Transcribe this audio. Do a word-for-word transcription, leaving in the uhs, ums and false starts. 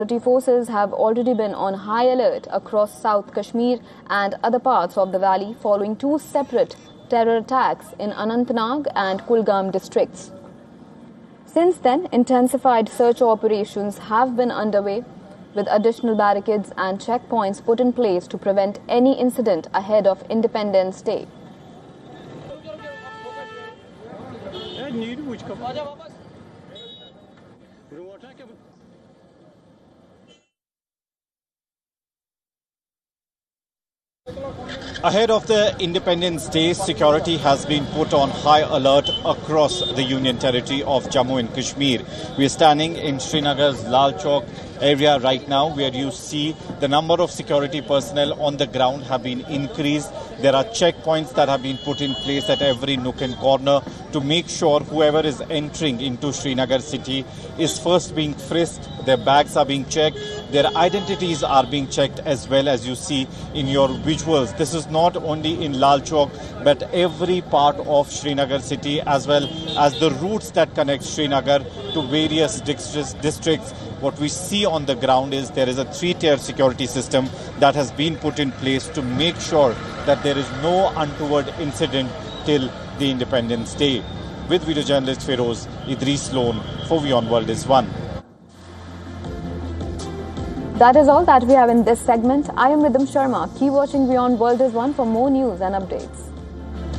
Security forces have already been on high alert across South Kashmir and other parts of the valley following two separate terror attacks in Anantnag and Kulgam districts. Since then, intensified search operations have been underway, with additional barricades and checkpoints put in place to prevent any incident ahead of Independence Day. Ahead of the Independence Day, security has been put on high alert across the Union Territory of Jammu and Kashmir. We are standing in Srinagar's Lal Chowk area right now, where you see the number of security personnel on the ground have been increased. There are checkpoints that have been put in place at every nook and corner to make sure whoever is entering into Srinagar city is first being frisked, their bags are being checked, their identities are being checked, as well as you see in your visuals. This is not only in Lal Chowk, but every part of Srinagar city, as well as the routes that connect Srinagar to various districts. What we see on the ground is there is a three-tier security system that has been put in place to make sure that there is no untoward incident till the Independence Day. With video journalist Feroz, Idris Sloan for WION World is One. That is all that we have in this segment. I am Rhythm Sharma. Keep watching WION World is One for more news and updates.